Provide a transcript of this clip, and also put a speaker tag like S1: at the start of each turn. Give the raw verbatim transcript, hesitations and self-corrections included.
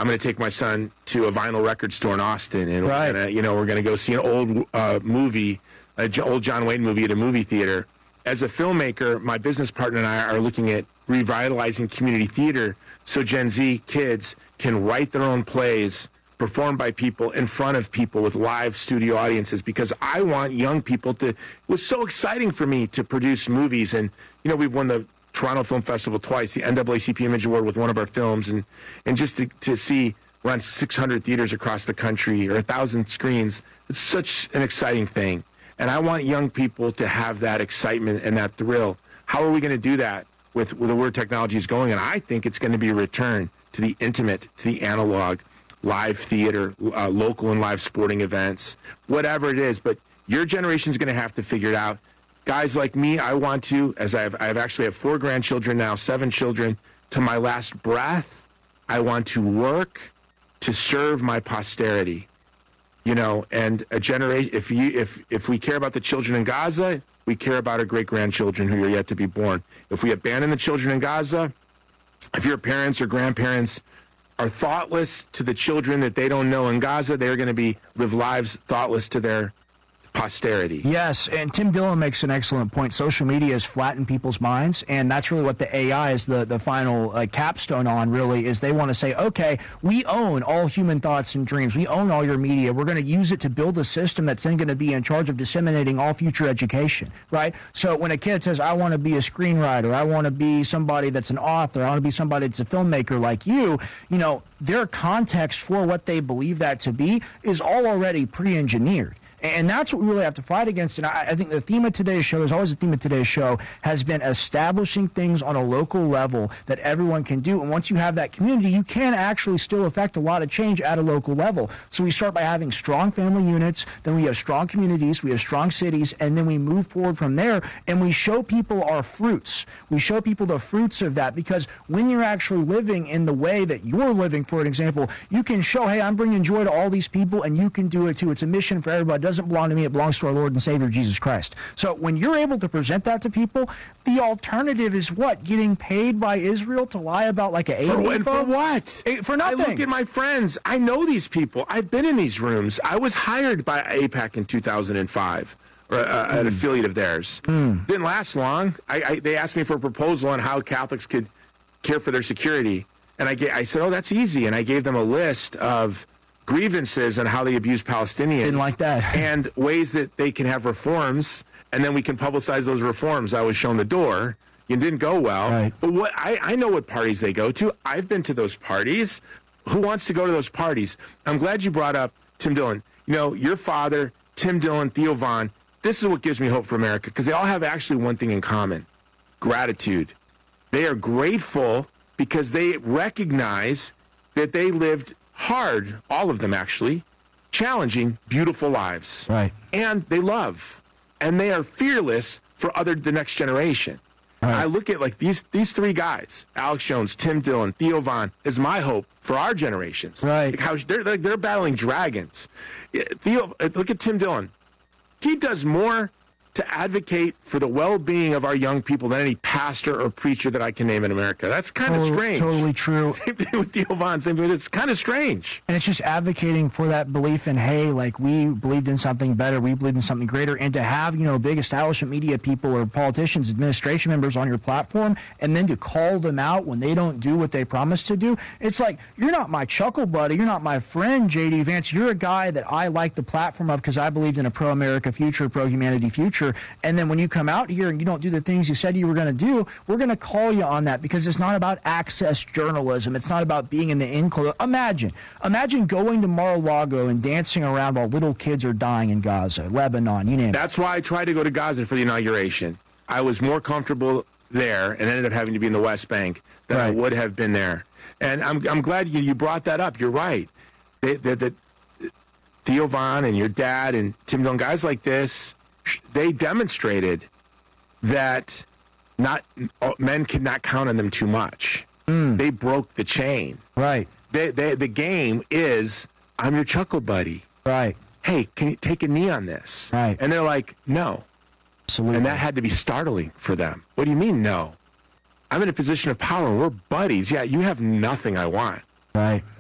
S1: I'm going to take my son to a vinyl record store in Austin, and
S2: right.
S1: we're gonna, you know, we're going to go see an old uh, movie, an old John Wayne movie at a movie theater. As a filmmaker, my business partner and I are looking at revitalizing community theater so Gen Z kids can write their own plays, performed by people in front of people with live studio audiences, because I want young people to. It was so exciting for me to produce movies, and you know, we've won the Toronto Film Festival twice, the N double A C P Image Award with one of our films, and and just to, to see we're on six hundred theaters across the country or one thousand screens, it's such an exciting thing. And I want young people to have that excitement and that thrill. How are we going to do that with, with the where technology is going? And I think it's going to be a return to the intimate, to the analog, live theater, uh, local and live sporting events, whatever it is. But your generation is going to have to figure it out. Guys like me, I want to, as I've, I've actually have four grandchildren now, seven children, to my last breath, I want to work to serve my posterity. You know, and a generation, if you, if, if we care about the children in Gaza, we care about our great-grandchildren who are yet to be born. If we abandon the children in Gaza, if your parents or grandparents are thoughtless to the children that they don't know in Gaza, they're going to be live lives thoughtless to their posterity.
S2: Yes, and Tim Dillon makes an excellent point. Social media has flattened people's minds, and that's really what the A I is the, the final uh, capstone on, really, is they want to say, okay, we own all human thoughts and dreams. We own all your media. We're going to use it to build a system that's then going to be in charge of disseminating all future education, right? So when a kid says, I want to be a screenwriter, I want to be somebody that's an author, I want to be somebody that's a filmmaker like you, you know, their context for what they believe that to be is all already pre-engineered. And that's what we really have to fight against. And I, I think the theme of today's show, there's always a theme of today's show, has been establishing things on a local level that everyone can do. And once you have that community, you can actually still affect a lot of change at a local level. So we start by having strong family units, then we have strong communities, we have strong cities, and then we move forward from there, and we show people our fruits. We show people the fruits of that, because when you're actually living in the way that you're living, for an example, you can show, hey, I'm bringing joy to all these people, and you can do it too. It's a mission for everybody. It doesn't belong to me, it belongs to our Lord and Savior Jesus Christ. So when you're able to present that to people, the alternative is what? Getting paid by Israel to lie about like an A
S1: For, and for what?
S2: Eh, For nothing.
S1: I look at my friends. I know these people. I've been in these rooms. I was hired by AIPAC in two thousand five, or uh, mm. an affiliate of theirs. Mm. Didn't last long. I, I, they asked me for a proposal on how Catholics could care for their security. And I, I said, oh, that's easy. And I gave them a list of grievances and how they abuse Palestinians.
S2: Didn't like that.
S1: And ways that they can have reforms, and then we can publicize those reforms. I was shown the door. It didn't go well.
S2: Right.
S1: But what I, I know what parties they go to. I've been to those parties. Who wants to go to those parties? I'm glad you brought up Tim Dillon. You know, your father, Tim Dillon, Theo Von, this is what gives me hope for America, because they all have actually one thing in common: gratitude. They are grateful because they recognize that they lived hard, all of them actually, challenging, beautiful lives.
S2: Right.
S1: And they love. And they are fearless for other the next generation. Right. I look at like these these three guys, Alex Jones, Tim Dillon, Theo Von, is my hope for our generations.
S2: Right.
S1: Like how they're, they're, they're battling dragons. Theo, look at Tim Dillon. He does more to advocate for the well-being of our young people than any pastor or preacher that I can name in America. That's kind of
S2: totally,
S1: strange.
S2: Totally true.
S1: Same thing with Theo Von. Same thing. It's kind of strange.
S2: And it's just advocating for that belief in, hey, like, we believed in something better, we believed in something greater, and to have, you know, big establishment media people or politicians, administration members on your platform, and then to call them out when they don't do what they promised to do. It's like, you're not my chuckle buddy, you're not my friend, J D Vance. You're a guy that I like the platform of because I believed in a pro-America future, pro-humanity future. And then when you come out here and you don't do the things you said you were going to do, we're going to call you on that, because it's not about access journalism. It's not about being in the enclosure. Imagine, imagine going to Mar-a-Lago and dancing around while little kids are dying in Gaza, Lebanon, you name it.
S1: That's why I tried to go to Gaza for the inauguration. I was more comfortable there and ended up having to be in the West Bank than right. I would have been there. And I'm I'm glad you, you brought that up. You're right. They, they, they, Theo Von and your dad and Tim Dillon, guys like this, they demonstrated that not men could not count on them too much. Mm. They broke the chain.
S2: Right.
S1: They, they, the game is, I'm your chuckle buddy.
S2: Right.
S1: Hey, can you take a knee on this?
S2: Right.
S1: And they're like, no.
S2: Absolutely.
S1: And that had to be startling for them. What do you mean, no? I'm in a position of power, and we're buddies. Yeah, you have nothing I want.
S2: Right.